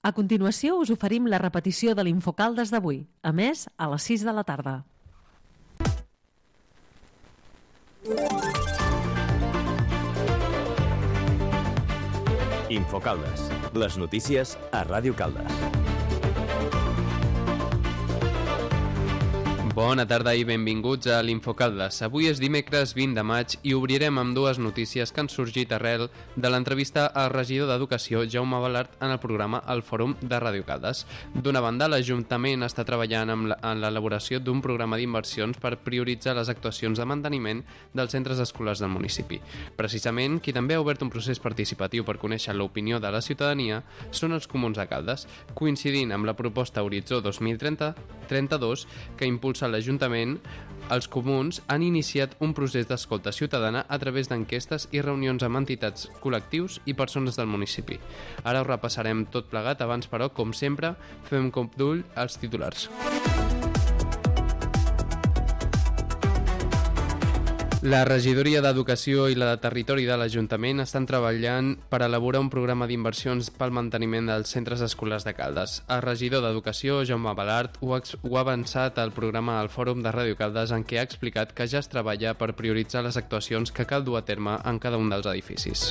A continuació us oferim la repetició de l'Infocaldes d'avui, a més a les 6 de la tarda. Infocaldes, les notícies a Ràdio Caldes. Bona tarda i benvinguts a l'Infocaldes. Avui és dimecres 20 de maig i obrirem amb dues notícies que han sorgit arrel de l'entrevista al regidor d'Educació, Jaume Balart, en el programa El Fòrum de Ràdio Caldes. D'una banda, l'Ajuntament està treballant en l'elaboració d'un programa d'inversions per prioritzar les actuacions de manteniment dels centres escolars del municipi. Precisament, qui també ha obert un procés participatiu per conèixer l'opinió de la ciutadania són els comuns de Caldes, coincidint amb la proposta Horitzó 2032 que impulsa l'Ajuntament. Els comuns han iniciat un procés d'escolta ciutadana a través d'enquestes i reunions amb entitats, col·lectius i persones del municipi. Ara ho repassarem tot plegat, abans però, com sempre, fem cop d'ull als titulars. La regidoria d'Educació i la de Territori de l'Ajuntament estan treballant per elaborar un programa d'inversions pel manteniment dels centres escolars de Caldes. El regidor d'Educació, Jaume Balart, ho ha avançat al programa al Fòrum de Ràdio Caldes, en què ha explicat que ja es treballa per prioritzar les actuacions que cal dur a terme en cada un dels edificis.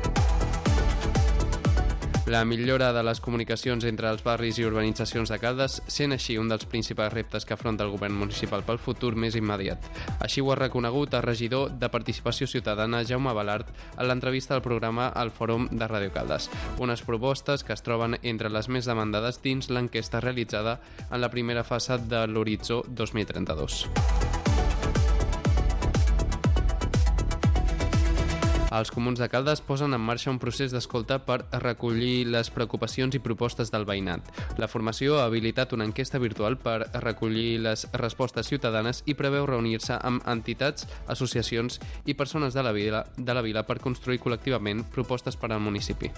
La millora de les comunicacions entre els barris i urbanitzacions de Caldes sent així un dels principals reptes que afronta el govern municipal pel futur més immediat. Així ho ha reconegut el regidor de Participació Ciutadana, Jaume Balart, en l'entrevista al programa al Fòrum de Ràdio Caldes. Unes propostes que es troben entre les més demandades dins l'enquesta realitzada en la primera fase de l'Horitzó 2032. Els comuns de Caldes posen en marxa un procés d'escolta per recollir les preocupacions i propostes del veïnat. La formació ha habilitat una enquesta virtual per recollir les respostes ciutadanes i preveu reunir-se amb entitats, associacions i persones de la vila per construir col·lectivament propostes per al municipi.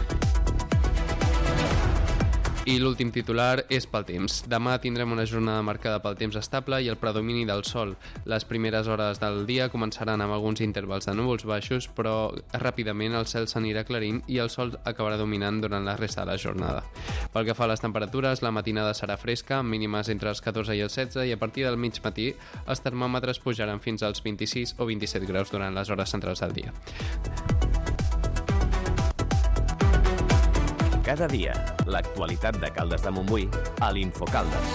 I l'últim titular és pel temps. Demà tindrem una jornada marcada pel temps estable i el predomini del sol. Les primeres hores del dia començaran amb alguns intervals de núvols baixos, però ràpidament el cel s'anirà aclarint i el sol acabarà dominant durant la resta de la jornada. Pel que fa a les temperatures, la matinada serà fresca, amb mínimes entre els 14 i els 16, i a partir del mig matí els termòmetres pujaran fins als 26 o 27 graus durant les hores centrals del dia. Cada dia, l'actualitat de Caldes de Montbui a l'Infocaldes.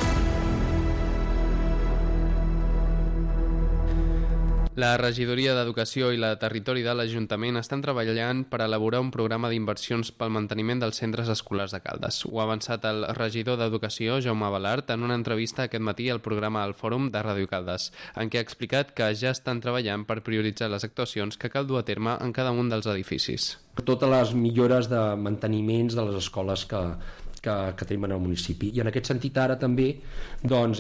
La regidoria d'Educació i la de Territori de l'Ajuntament estan treballant per elaborar un programa d'inversions pel manteniment dels centres escolars de Caldes. Ho ha avançat el regidor d'Educació, Jaume Balart, en una entrevista aquest matí al programa al Fòrum de Ràdio Caldes, en què ha explicat que ja estan treballant per prioritzar les actuacions que cal dur a terme en cada un dels edificis. Totes les millores de manteniments de les escoles que tenim en el municipi, i en aquest sentit ara també doncs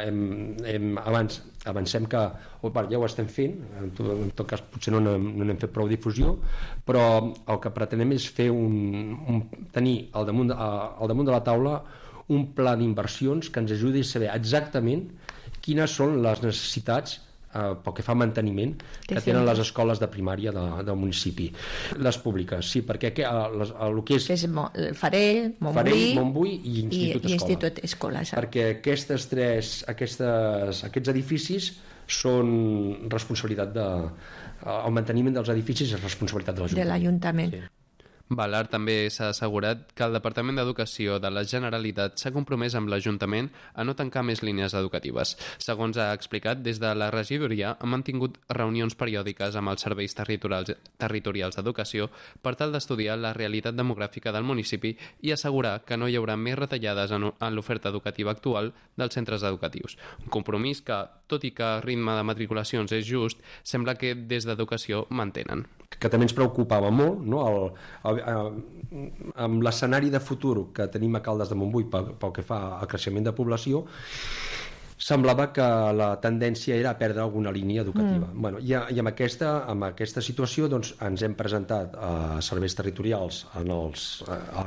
avancem que ja ho estem fent, en tot cas potser no n'hem fet prou difusió, però el que pretenem és fer tenir al damunt de la taula un pla d'inversions que ens ajudi a saber exactament quines són les necessitats pel que fa a manteniment que tenen les escoles de primària del municipi, les públiques, sí, perquè el que és Farell, Montbui i Institut Escola, perquè aquests edificis són responsabilitat el manteniment dels edificis és responsabilitat de l'Ajuntament. Sí. Balart també s'ha assegurat que el Departament d'Educació de la Generalitat s'ha compromès amb l'Ajuntament a no tancar més línies educatives. Segons ha explicat, des de la regidoria han mantingut reunions periòdiques amb els serveis territorials d'educació per tal d'estudiar la realitat demogràfica del municipi i assegurar que no hi haurà més retallades en l'oferta educativa actual dels centres educatius. Un compromís que, tot i que el ritme de matriculacions és just, sembla que des d'Educació mantenen. Que també ens preocupava molt, no? Amb l'escenari de futur que tenim a Caldes de Montbui pel que fa al creixement de població, semblava que la tendència era a perdre alguna línia educativa. Bueno, i amb aquesta situació doncs, ens hem presentat a serveis territorials a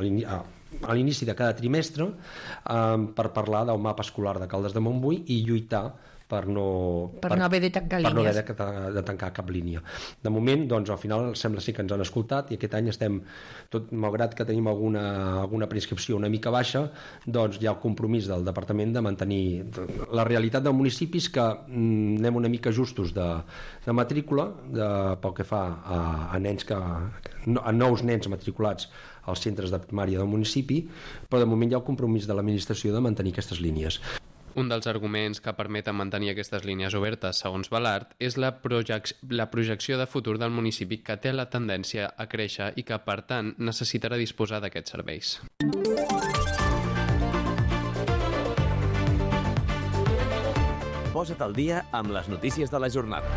l'inici de cada trimestre per parlar del mapa escolar de Caldes de Montbui i lluitar per no haver de tancar línies. Per no haver de tancar cap línia. De moment, doncs, al final sembla sí que ens han escoltat i aquest any estem, malgrat que tenim alguna prescripció una mica baixa, doncs hi ha el compromís del departament de mantenir la realitat del municipi és que anem una mica justos de matrícula pel que fa a nens a nous nens matriculats als centres de primària del municipi, però de moment hi ha el compromís de l'administració de mantenir aquestes línies. Un dels arguments que permeten mantenir aquestes línies obertes, segons Balart, és la projecció de futur del municipi que té la tendència a créixer i que, per tant, necessitarà disposar d'aquests serveis. Posa't al dia amb les notícies de la jornada.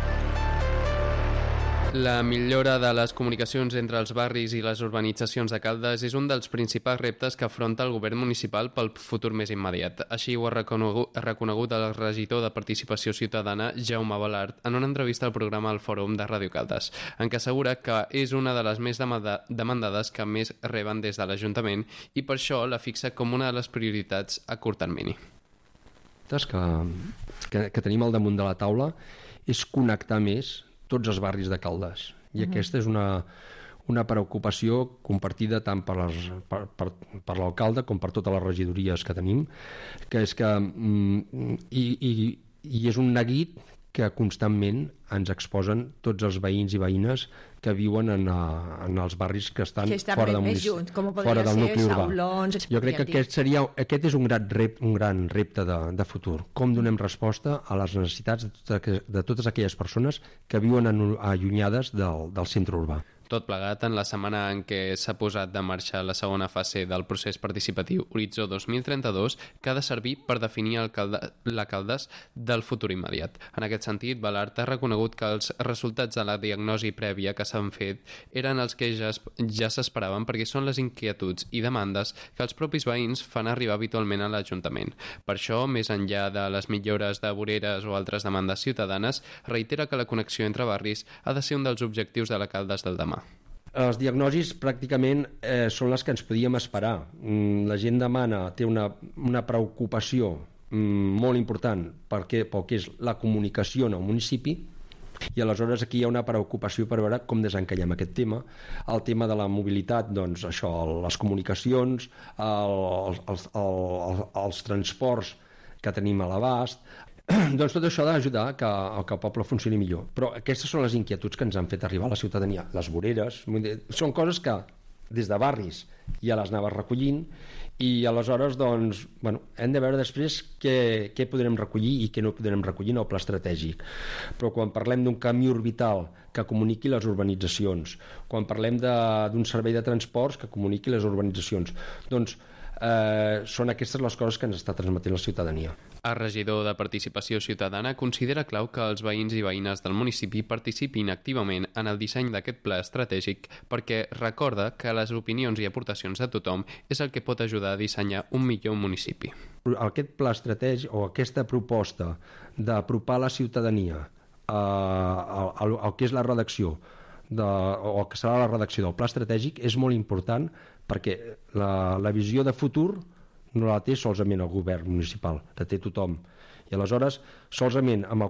La millora de les comunicacions entre els barris i les urbanitzacions de Caldes és un dels principals reptes que afronta el govern municipal pel futur més immediat. Així ho ha reconegut el regidor de Participació Ciutadana, Jaume Balart, en una entrevista al programa El Fòrum de Ràdio Caldes, en què assegura que és una de les més demandades que més reben des de l'Ajuntament i per això la fixa com una de les prioritats a curt termini. Que tenim al damunt de la taula és connectar més tots els barris de Caldes. I aquesta és una preocupació compartida tant per l'alcalde com per totes les regidories que tenim, que és que i és un neguit que constantment ens exposen tots els veïns i veïnes que viuen en els barris que estan fora del nucli urbà. Jo crec que aquest és un gran repte de futur. Com donem resposta a les necessitats de totes aquelles persones que viuen allunyades del centre urbà. Tot plegat en la setmana en què s'ha posat de marxa la segona fase del procés participatiu Horitzó 2032, que ha de servir per definir la Caldes del futur immediat. En aquest sentit, Balart ha reconegut que els resultats de la diagnosi prèvia que s'han fet eren els que ja s'esperaven perquè són les inquietuds i demandes que els propis veïns fan arribar habitualment a l'Ajuntament. Per això, més enllà de les millores de voreres o altres demandes ciutadanes, reitera que la connexió entre barris ha de ser un dels objectius de la Caldes del demà. Les diagnosis pràcticament són les que ens podíem esperar. La gent té una preocupació molt important pel que és la comunicació en el municipi i aleshores aquí hi ha una preocupació per veure com desencallem aquest tema. El tema de la mobilitat, doncs això, les comunicacions, els transports que tenim a l'abast, doncs tot això ha d'ajudar que el poble funcioni millor. Però aquestes són les inquietuds que ens han fet arribar a la ciutadania. Les voreres, són coses que des de barris ja les anaves recollint i aleshores doncs, hem de veure després què podrem recollir i què no podrem recollir en el pla estratègic. Però quan parlem d'un camí orbital que comuniqui les urbanitzacions, quan parlem d'un servei de transports que comuniqui les urbanitzacions, doncs són aquestes les coses que ens està transmetent la ciutadania. El regidor de Participació Ciutadana considera clau que els veïns i veïnes del municipi participin activament en el disseny d'aquest pla estratègic perquè recorda que les opinions i aportacions de tothom és el que pot ajudar a dissenyar un millor municipi. Aquest pla estratègic o aquesta proposta d'apropar la ciutadania al que és la redacció o que serà la redacció del pla estratègic és molt important perquè la visió de futur no la té solament el govern municipal, la té tothom. I aleshores, solament amb el